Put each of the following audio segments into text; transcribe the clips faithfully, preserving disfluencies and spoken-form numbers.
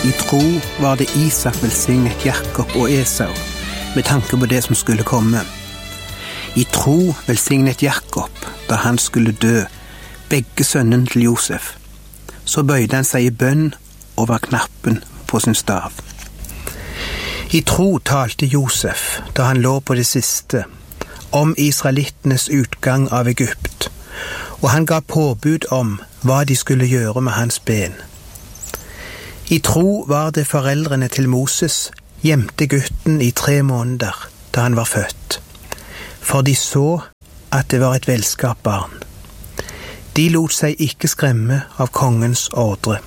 I tro var det Isak velsignet Jakob og Esau, med tanke på det som skulle komme. I tro velsignet Jakob, da han skulle dø, begge sønnen til Josef. Så bøyde han seg i bønn over knappen på sin stav. I tro talte Josef, da han lå på det siste, om israelittenes utgang av Egypt, og han ga påbud om hva de skulle gjøre med hans ben. I tro var det foreldrene til Moses gjemte gutten i tre måneder da han var født, for de så at det var et velskapt barn. De lot seg ikke skremme av kongens ordre.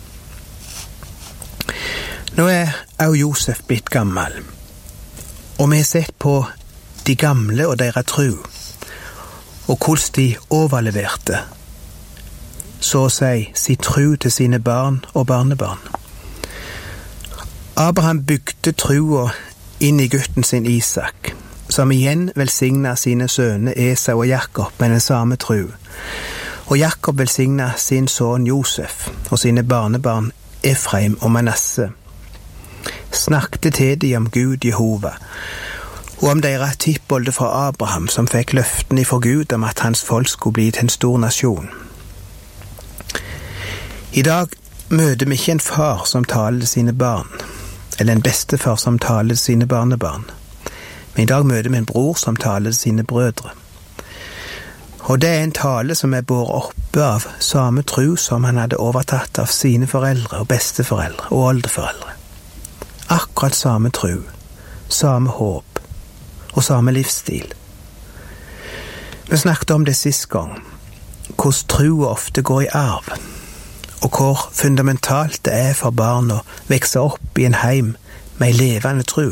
Nå er også Josef blitt gammel, og vi har sett på de gamle og deres tro, og hvordan de overleverte, så å si, sin tro til sine barn og barnebarn. Abraham bygde troa inn i gutten sin Isak, som igjen velsignet sine sønner Esau og Jakob med den samme tro. Og Jakob velsignet sin sønn Josef og sine barnebarn Efraim og Manasse. Snakket til de om Gud Jehova, og om deres tippolde fra Abraham, som fikk løften ifra Gud om at hans folk skulle bli til en stor nasjon. I dag møter vi ikke en far som taler til sine barn, eller en bestefar som taler til sine barnebarn. Men i dag møter vi en bror som taler til sine brødre. Og det er en tale som er båret oppe av samme tro som han hadde overtatt av sine foreldre og besteforeldre og oldeforeldre. Akkurat samme tro, samme håp og samme livsstil. Vi snakket om det sist gang, hvordan troa ofte går i arv, og hvor fundamentalt det er for barn å vokse opp i en heim med en levende tro.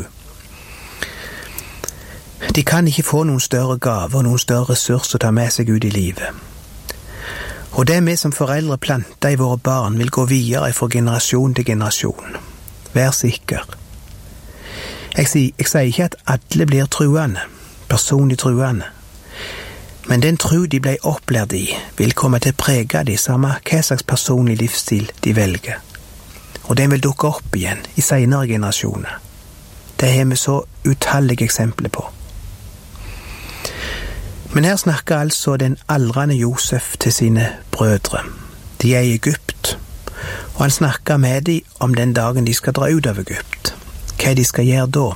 De kan ikke få noen større gaver og noen større ressurser å ta med seg ut i livet. Og det vi som foreldre planter i våre barn vil gå videre fra generasjon til generasjon. Vær sikker. Jeg sier, jeg sier ikke at alle blir truende, personlig truende, men den tro de ble opplært i vil komme til å prege de samme hva slags personlig livsstil de velger. Og den vil dukke opp igjen i senere generasjoner. Det har vi så utallige eksempler på. Men her snakker altså den aldrende Josef til sine brødre. De er i Egypt, og han snakker med dem om den dagen de skal dra ut av Egypt. Hva de skal gjøre da.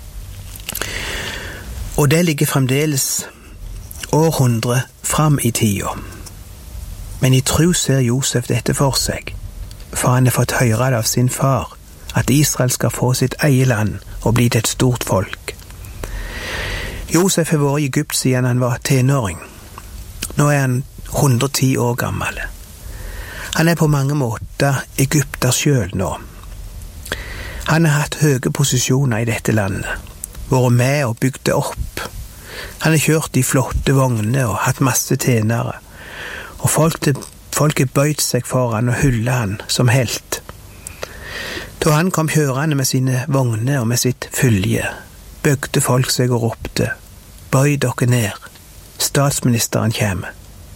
Og det ligger fremdeles århundre fram i tida. Men i tro ser Josef dette for seg, for han har fått høre det av sin far, at Israel skal få sitt eget land og bli til et stort folk. Josef har vært i Egypt siden han var tenåring. Nå er han hundre og ti år gammel. Han er på mange måter Egypter selv nå. Han har hatt høye posisjoner i dette landet, vært med og bygd det opp. Han har kjørt i flotte vogne og hatt masse tjenere, og folk, til, folk har bøyd seg for han og hyllet han som helt. Da han kom kjørende med sine vogne og med sitt fylje, bøgde folk seg og ropte, «Bøy dere ned, statsministeren kommer».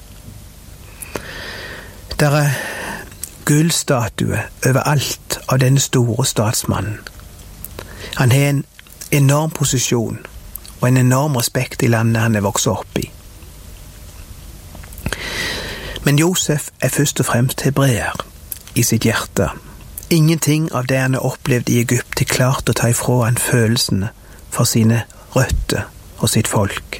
Der er gullstatue overalt av denne store statsmannen. Han har en enorm posisjon og en enorm respekt i landet han er vokst opp i. Men Josef er først og fremst hebreer i sitt hjerte. Ingenting av det han har opplevd i Egypt er klart å ta ifra han følelsene for sine røtter og sitt folk.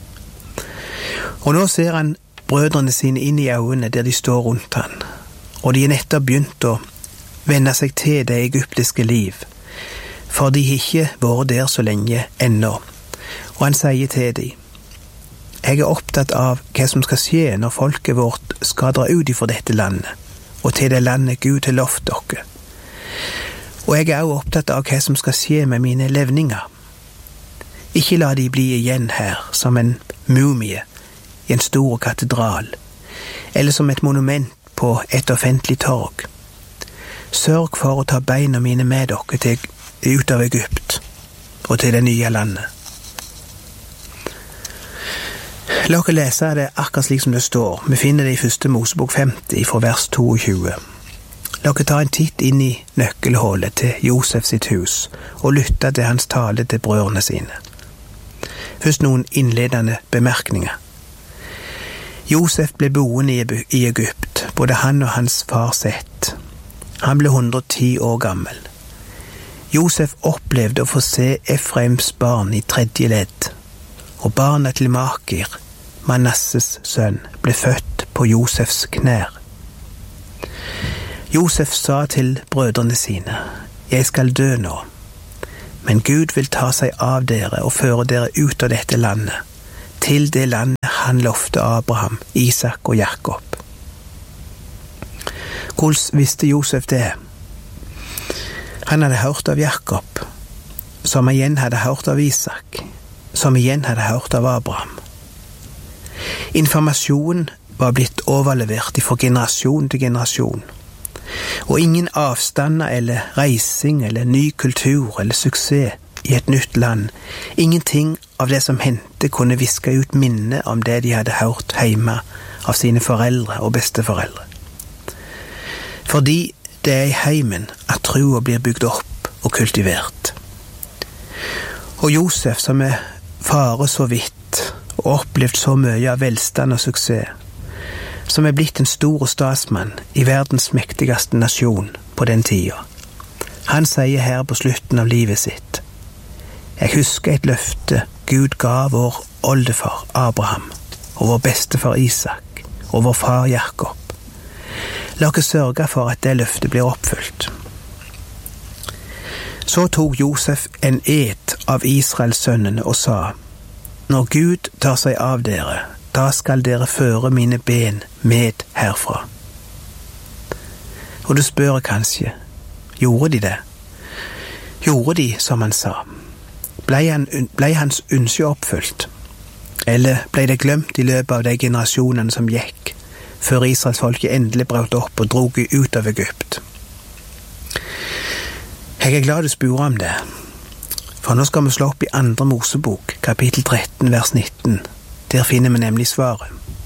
Og nå ser han brødrene sine inn i øynene der de står rundt han, og de er nettopp begynt å vende seg til det egyptiske liv, for de har ikke vært der så lenge ennå. Og han sier til dem, «Jeg er opptatt av hva som skal skje når folket vårt skal dra ut ifra dette landet, og til det landet Gud har lovt dere. Og jeg er også opptatt av hva som skal skje med mine levninger. Ikke la de bli igjen her som en mumie i en stor katedral, eller som et monument på et offentlig torg. Sørg for å ta beina mine med dere til, ut av Egypt og til det nye landet. La oss lese det akkurat slik som det står. Vi finner det i første Mosebok femti fra vers tjueto. La oss ta en titt inn i nøkkelhullet til Josef sitt hus og lytte til hans tale til brødrene sine. Først noen innledende bemerkninger. Josef ble boende i Egypt, både han og hans far Sett. Han ble hundre og ti år gammel. Josef opplevde å få se Efraims barn i tredje ledd, og barna til Makir, Manasses sønn, ble født på Josefs knær. Josef sa til brødrene sine, «Jeg skal dø nå, men Gud vil ta seg av dere og føre dere ut av dette landet, til det landet han lovte Abraham, Isak og Jakob.» Hvordan visste Josef det? Han hadde hørt av Jakob, som igjen hadde hørt av Isak, som igjen hadde hørt av Abraham. Informasjonen var blitt overlevert fra generasjon til generasjon, og ingen avstander eller reising eller ny kultur eller suksess i et nytt land, ingenting av det som hendte kunne viske ut minne om det de hadde hørt hjemme av sine foreldre og besteforeldre. Fordi det er i heimen at troa blir bygd opp og kultivert. Og Josef, som er fare så vidt og opplevd så mye av velstand og suksess, som er blitt en stor statsmann i verdens mektigste nasjon på den tida. Han sier her på slutten av livet sitt, «Jeg husker et løfte Gud ga vår oldefar Abraham, og vår bestefar Isak, og vår far Jakob. La oss sørge for at det løftet blir oppfylt.» Så tok Josef en ed av Israels sønnene og sa, «Når Gud tar seg av dere, da skal dere føre mine ben med herfra.» Og du spør kanskje, gjorde de det? Gjorde de som han sa? Ble, han, ble hans ønske oppfylt? Eller ble det glemt i løpet av de generasjonene som gikk, før Israels folket endelig brøt opp og drog ut av Egypt? Jeg er glad du spør om det, for nå skal vi slå opp i andre Mosebok, kapittel tretten, vers nitten. Der finner vi nemlig svaret.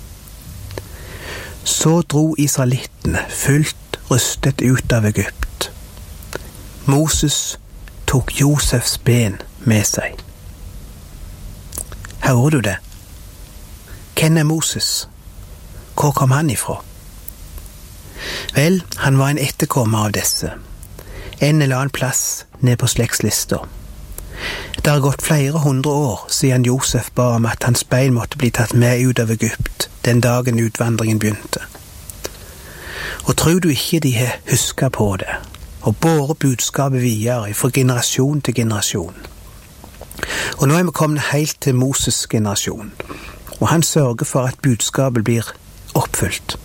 Så dro israelittene fullt rystet ut av Egypt. Moses tok Josefs ben med seg. Hører du det? Hvem er Moses? Hvor kom han ifra? Vel, han var en etterkommer av disse. En eller annen plass ned på slektslista. Det har gått flere hundre år siden Josef ba om at hans bein måtte bli tatt med ut av Egypt den dagen utvandringen begynte. Og tror du ikke de har husket på det, og båret budskapet videre fra generasjon til generasjon? Og nå er vi kommet helt til Moses generasjon, og han sørger for at budskapet blir oppfylt.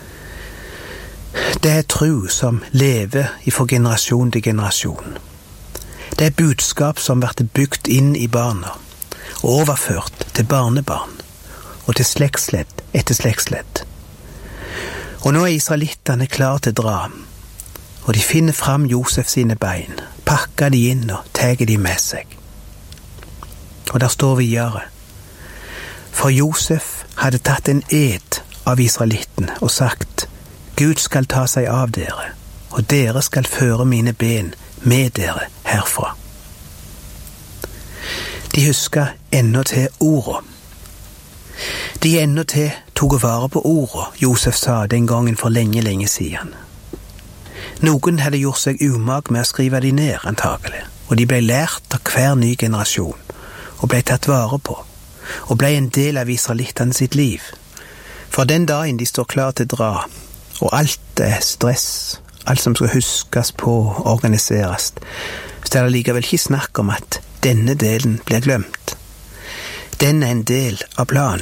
Det er tro som lever fra generasjon til generasjon. Det er budskap som blir bygd inn i barna, og overført til barnebarn, og til slektsledd etter slektsledd. Og nå er israelittene klar til å dra, og de finner fram Josef sine bein, pakker de inn og teger de med seg. Og der står videre, for Josef hadde tatt en ed av israelittene og sagt, Gud skal ta seg av dere, og dere skal føre mine ben med dere herfra. De husker ennå til ordet. De ennå til tog vare på ordet Josef sa den gangen for lenge, lenge siden. Noen hadde gjort seg umag med å skrive de ned, antagelig, og de ble lært av hver ny generasjon, og ble tatt vare på, og ble en del av israelittene sitt liv. For den dagen de står klar til å dra, og alt er stress, alt som skal huskes på og organiseres, så er det likevel ikke snakk om at denne delen blir glemt. Den er en del av planen.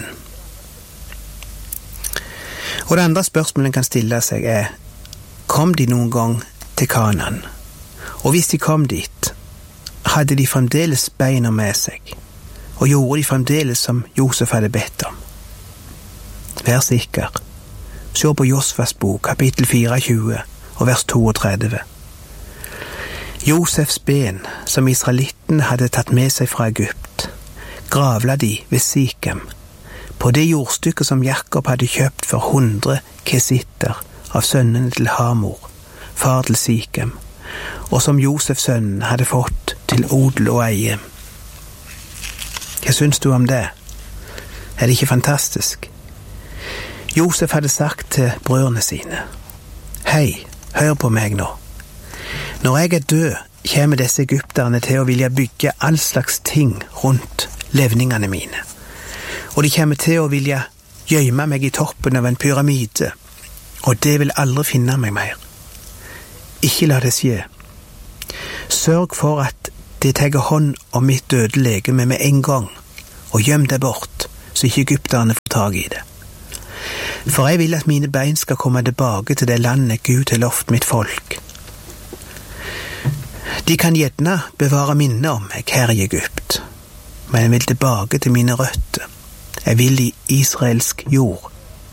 Og det andre spørsmålet en kan stille seg er, kom de noen gang til Kanaan? Og hvis de kom dit, hadde de fremdeles beina med seg, og gjorde de fremdeles som Josef hadde bedt om? Vær sikker. Se på Josvas bok, kapittel fireogtjue, og vers trettito. Josefs ben, som israelittene hadde tatt med seg fra Egypt, gravla de ved Sikem, på det jordstykket som Jakob hadde kjøpt for hundre kesitter av sønnene til Hamor, far til Sikem, og som Josefs sønn hadde fått til odel og eie. Hva syns du om det? Er det ikke fantastisk? Josef hadde sagt til brødrene sine, «Hei, hør på meg nå. Når jeg er død, kommer disse egypterne til å vilja bygge all slags ting rundt levningene mine. Og de kommer til å vilja gjøyme meg i toppen av en pyramide, og det vil aldri finne meg mer. Ikke la det skje. Sørg for at de tar hånd om mitt døde legeme med en gang, og gjem det bort, så ikke egypterne får tag i det. For jeg vil at mine bein skal komme tilbake til det landet Gud har lovt mitt folk. De kan gjerne bevare minne om meg her i Egypt, men jeg vil tilbake til mine røtter. Jeg vil i israelsk jord.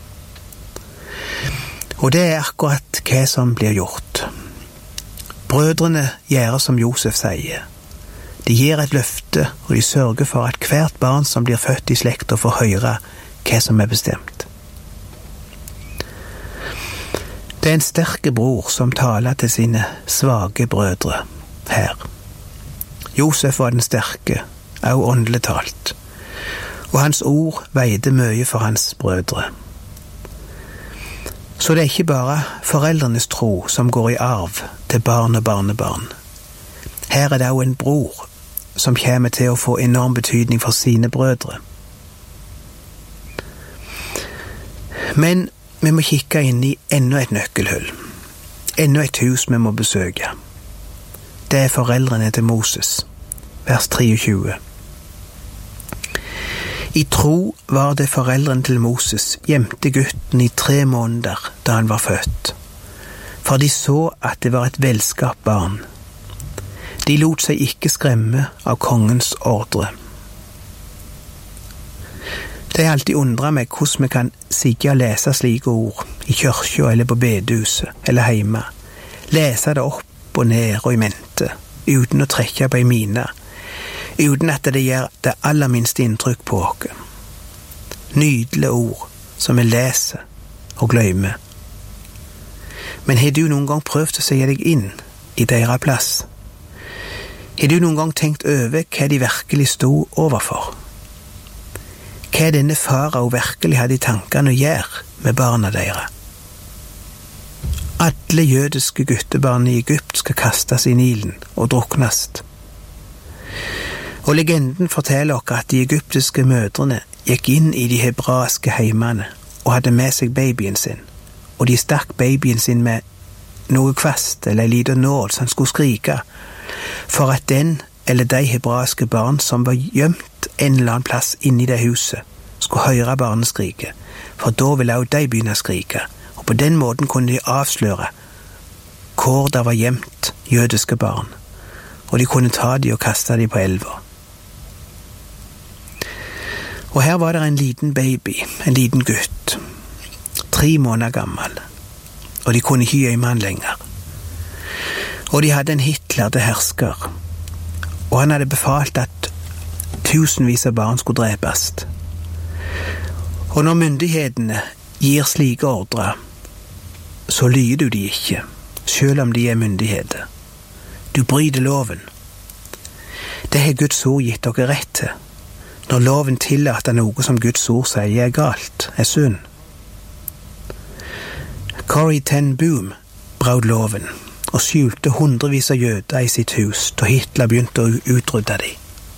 Og det er akkurat hva som blir gjort. Brødrene gjør som Josef sier. De gir et løfte, og de sørger for at hvert barn som blir født i slekta får høre hva som er bestemt. Det er en sterke bror som taler til sine svage brødre her. Josef var den sterke, også åndelig talt, og hans ord veide mye for hans brødre. Så det er ikke bare foreldrenes tro som går i arv til barn og barnebarn. Her er det også en bror som kommer til å få enorm betydning for sine brødre. Men vi må kikke inn i enda et nøkkelhull. Enda et hus vi må besøke. Det er foreldrene til Moses. Vers treogtjue. I tro var det foreldrene til Moses gjemte gutten i tre måneder da han var født, for de så at det var et velskapt barn. De lot seg ikke skremme av kongens ordre. Det har alltid undret meg hvordan vi kan sige og lese slike ord i kirka eller på bedehuset eller hjemme. Lese det opp og ned og i mente, uten å trekke på en mine, uten at det gjør det aller minste inntrykk på oss. Nydelige ord som vi leser og glemmer. Men har du noen gang prøvd å se deg inn i deres plass? Har du noen gang tenkt over hva de virkelig stod overfor? Hva denne farao virkelig hadde i tankene å gjøre med barna deres? Alle jødiske guttebarn i Egypt skal kastes i Nilen og druknast. Og legenden forteller oss at de egyptiske mødrene gikk inn i de hebraiske heimene og hadde med seg babyen sin, og de stakk babyen sin med noe kvast eller en liten nål som skulle skrike, for at den eller de hebraiske barn som var gjemt en eller annen plass inni det huset, skulle høre barnet skrike, for da ville også de begynne å skrike, og på den måten kunne de avsløre hvor det var gjemt jødiske barn, og de kunne ta de og kaste de på elva. Og her var det en liten baby, en liten gutt, tre måneder gammel, og de kunne ikke gjemme han lenger. Og de hadde en Hitler til hersker, og han hadde befalt at tusenvis av barn skulle drepes. Og når myndighetene gir slike ordre, så lyder du de ikke, selv om de er myndigheter. Du bryter loven. Det har Guds ord gitt dere rett til. Når loven tillater noe som Guds ord sier er galt, er synd. Corrie ten Boom brøt loven og skjulte hundrevis av jøder i sitt hus da Hitler begynte å utrydde dem.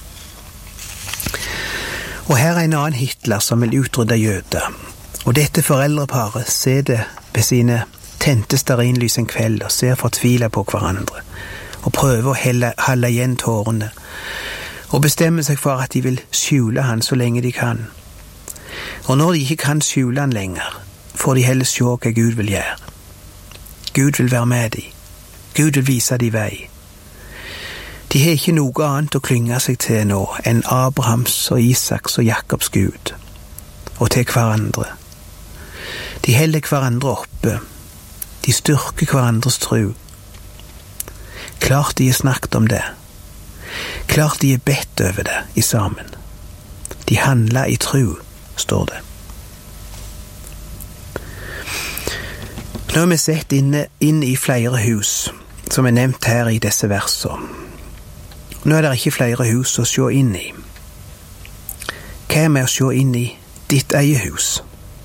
Og her er en annen Hitler som vil utrydde jøder, og dette foreldreparet ser det ved sine tente stearinlys en kveld og ser fortvilet på hverandre og prøver å helle, holde igjen tårene og bestemmer seg for at de vil skjule han så lenge de kan. Og når de ikke kan skjule han lenger, får de heller se hva Gud vil gjøre. Gud vil være med dem. Gud vil vise dem vei. De har ikke noe annet å klynge seg til nå enn Abrahams og Isaks og Jakobs Gud, og til hverandre. De holder hverandre oppe. De styrker hverandres tro. Klart de har snakket om det. Klart de er bedt over det i sammen. De handler i tro, står det. Nå har vi sett inne, inn i flere hus, som er nevnt her i disse versene. Nå er det ikke flere hus å se inn i. Hva er med å se inn i ditt eget hus?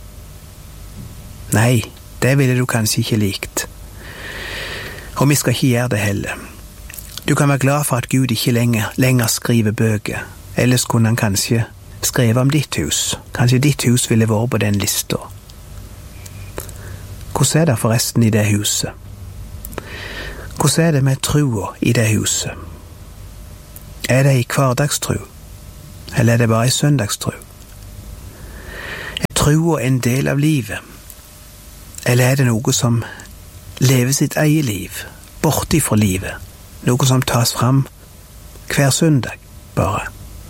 Nei, det ville du kanskje ikke likt. Og vi skal ikke gjøre det heller. Du kan være glad for at Gud ikke lenger, lenger skriver bøker. Ellers kunne han kanskje skrive om ditt hus. Kanskje ditt hus ville vært på den lista. Hvordan er det forresten i det huset? Hvordan er det med troa i det huset? Er det i hverdagstro? Eller er det bare i søndagstro? Er troa en del av livet? Eller er det noe som lever sitt eget liv, borte fra livet? Noe som tas fram hver søndag, bare?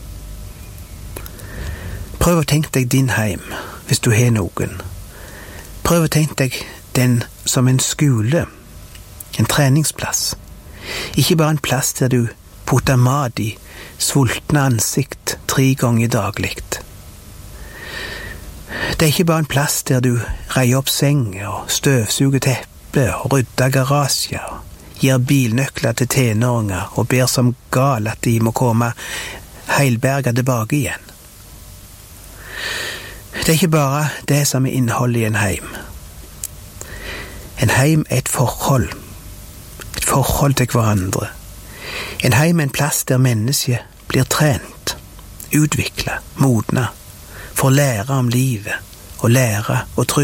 Prøv å tenke deg din heim, hvis du har noen. Prøv å tenke deg den som en skole, en treningsplass. Ikke bare en plass der du putter mat i sultne ansikt tre ganger dagligt. Det er ikke bare en plass der du reier opp senger og støvsuger teppe og rydder garasjer og gir bilnøkler til tenåringer og ber som gal at de må komme heilberga tilbake igjen. Det er ikke bare det som er innholdet i en heim. En heim er et forhold. Et forhold til hverandre. En heim er en plass der mennesket blir trent, utviklet, modnet, for å lære om livet og lære å tro.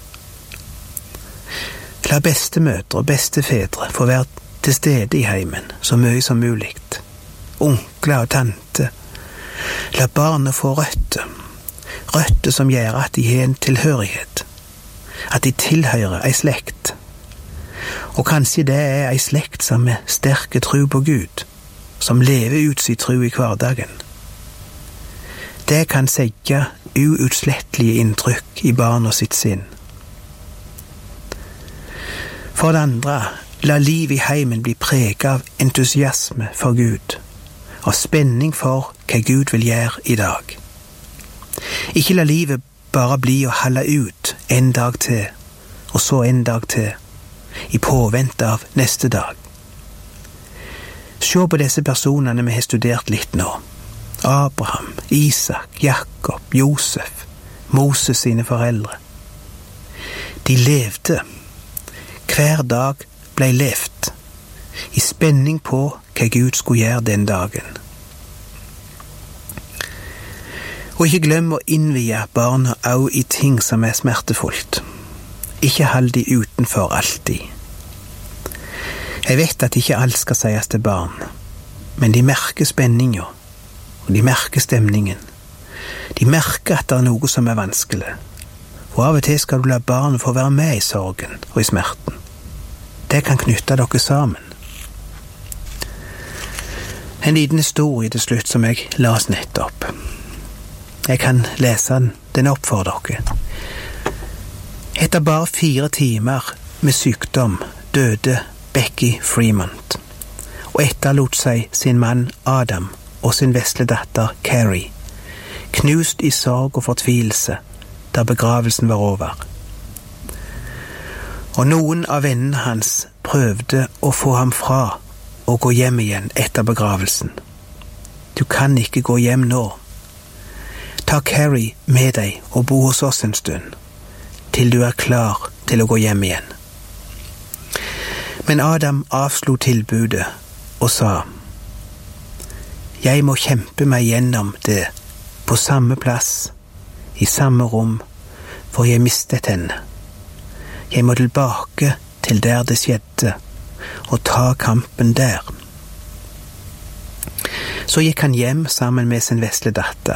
La bestemødre og bestefedre få være til stede i heimen så mye som mulig. Onkler og tante. La barnet få røtter. Røtter som gjør at de har en tilhørighet. At de tilhører ei slekt. Og kanskje det er ei slekt som er sterke tro på Gud, som lever ut sin tro i hverdagen. Det kan sette uutslettelige inntrykk i barna sitt sinn. For det andre, la livet i heimen bli preget av entusiasme for Gud, og spenning for hva Gud vil gjøre i dag. Ikke la livet bare bli å holde ut en dag til, og så en dag til, i påvente av neste dag. Se på disse personene vi har studert litt nå. Abraham, Isak, Jakob, Josef, Moses sine foreldre. De levde. Hver dag ble levd, i spenning på hva Gud skulle gjøre den dagen. Og ikke glem å innvie barna også i ting som er smertefullt. Ikke hold de utenfor alltid. Jeg vet at ikke alt skal sies til barn, men de merker spenningen, og de merker stemningen. De merker at det er noe som er vanskelig, og av og til skal du la barnet få være med i sorgen og i smerten. Det kan knytte dere sammen. En liten historie til slutt som jeg las nettopp. Jeg kan lese den, den opp for dere. Etter bare fire timer med sykdom døde Becky Fremont, og etterlot seg sin mann Adam og sin vesle datter Carrie, knust i sorg og fortvilelse da begravelsen var over. Og noen av vennene hans prøvde å få ham fra og gå hjem igjen etter begravelsen. Du kan ikke gå hjem nå. Ta Carrie med deg og bo hos oss en stund, til du er klar til å gå hjem igjen. Men Adam avslo tilbudet og sa, jeg må kjempe meg gjennom det på samme plass, i samme rom, for jeg mistet henne. Jeg må tilbake til der det skjedde, og ta kampen der. Så gikk han hjem sammen med sin vesle datter.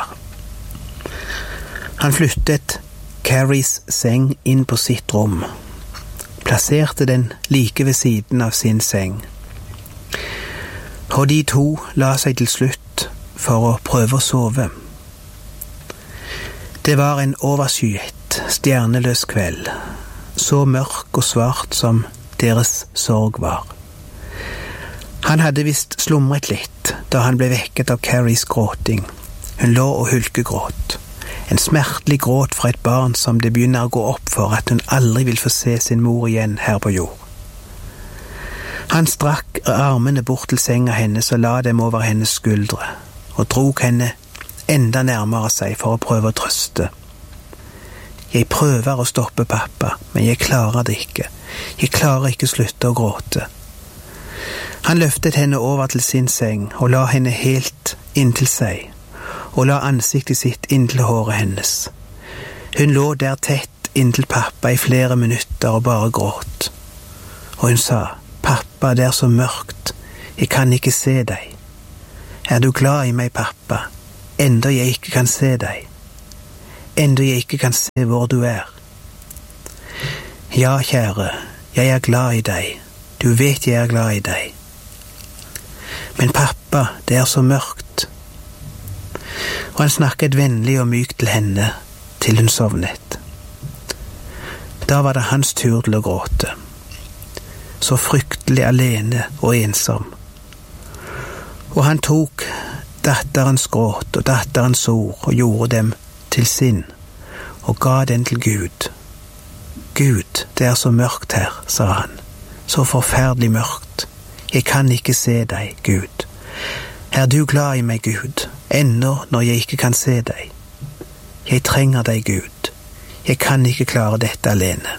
Han flyttet Carries seng inn på sitt rom, plasserte den like ved siden av sin seng. Og de to la seg til slutt for å prøve å sove. Det var en overskyet, stjerneløs kveld, så mørk og svart som deres sorg var. Han hadde visst slumret litt da han ble vekket av Carries gråting. Hun lå og hulkegråt. En smertelig gråt fra et barn som det begynner å gå opp for at hun aldri vil få se sin mor igjen her på jord. Han strakk armene bort til senga hennes og la dem over hennes skuldre, og drog henne enda nærmere seg for å prøve å trøste. Jeg prøver å stoppe pappa, men jeg klarer det ikke. Jeg klarer ikke slutte å gråte. Han løftet henne over til sin seng og la henne helt inntil seg, og la ansiktet sitt inntil håret hennes. Hun lå der tett inntil pappa i flere minutter og bare gråt. Og hun sa, «Pappa, det er så mørkt. Jeg kan ikke se deg. Er du glad i meg, pappa, enda jeg ikke kan se deg? Enda jeg ikke kan se hvor du er?» «Ja, kjære, jeg er glad i deg. Du vet jeg er glad i deg. Men pappa, det er så mørkt.» Og han snakket vennlig og mykt til henne, til hun sovnet. Da var det hans tur til å gråte. Så fryktelig alene og ensom. Og han tok datterens gråt og datterens ord og gjorde dem til sin, og ga den til Gud. «Gud, det er så mørkt her», sa han. «Så forferdelig mørkt. Jeg kan ikke se deg, Gud. Er du glad i meg, Gud, ennå når jeg ikke kan se deg? Jeg trenger deg, Gud. Jeg kan ikke klare dette alene.»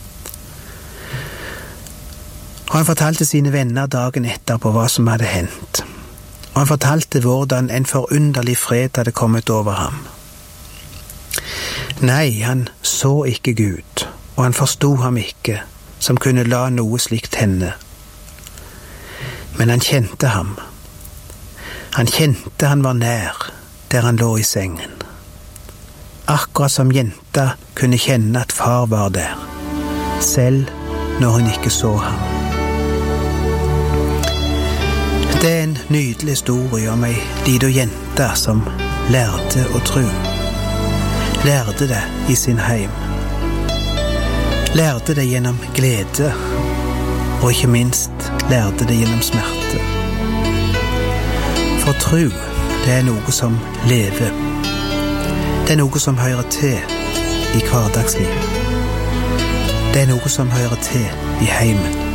Og han fortalte sine venner dagen etter på hva som hadde hendt. Og han fortalte hvordan en forunderlig fred hadde kommet over ham. Nei, han så ikke Gud, og han forstod ham ikke, som kunne la noe slikt hende. Men han kjente ham. Han kjente han var nær, der han lå i sengen. Akkurat som jenta kunne kjenne at far var der, selv når hun ikke så ham. Det er en nydelig historie om ei liten jente som lærte å tro. Lærte det i sin heim. Lærte det gjennom glede, og ikke minst lærte det gjennom smerte. For tro, det er noe som lever. Det er noe som hører til i hverdagslivet. Det er noe som hører til i heimen.